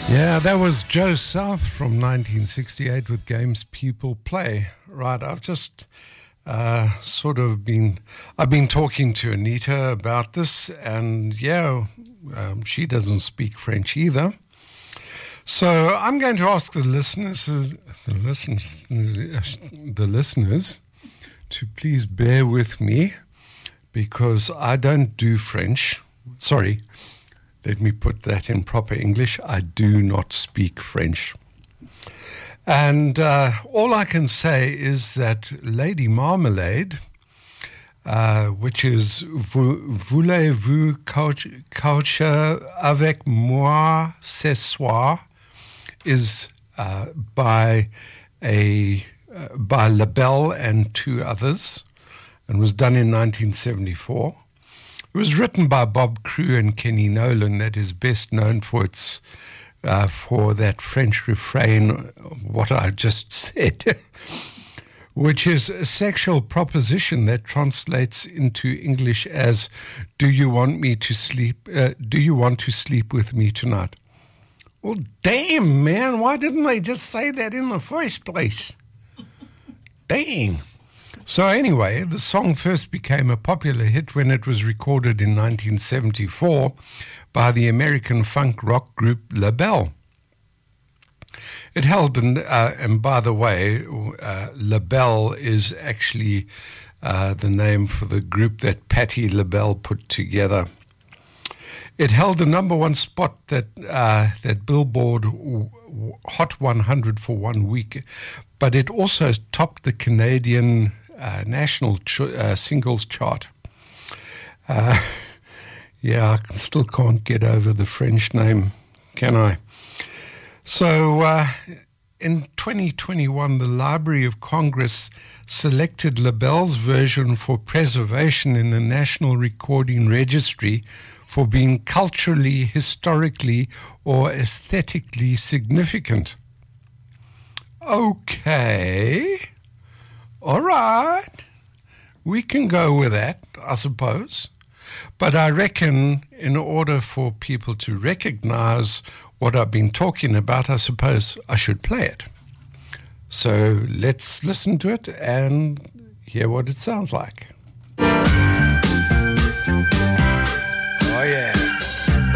Yeah, that was Joe South from 1968 with Games People Play. Right, I've just I've been talking to Anita about this, and she doesn't speak French either. So I'm going to ask the listeners to please bear with me because I don't do French. Sorry. Let me put that in proper English. I do not speak French. And all I can say is that Lady Marmalade, which is Voulez-vous coucher avec moi ce soir, is by LaBelle and two others, and was done in 1974. It was written by Bob Crewe and Kenny Nolan. That is best known for its for that French refrain, what I just said, which is a sexual proposition that translates into English as, "Do you want me to sleep? Do you want to sleep with me tonight?" Well, damn, man! Why didn't they just say that in the first place? Dang. So anyway, the song first became a popular hit when it was recorded in 1974 by the American funk rock group LaBelle. It held, and by the way, LaBelle is actually the name for the group that Patti LaBelle put together. It held the number one spot that Billboard Hot 100 for 1 week, but it also topped the Canadian national singles chart. I still can't get over the French name, can I? So in 2021, the Library of Congress selected LaBelle's version for preservation in the National Recording Registry for being culturally, historically, or aesthetically significant. Okay. All right, we can go with that, I suppose. But I reckon in order for people to recognize what I've been talking about, I suppose I should play it. So let's listen to it and hear what it sounds like. Oh, yeah.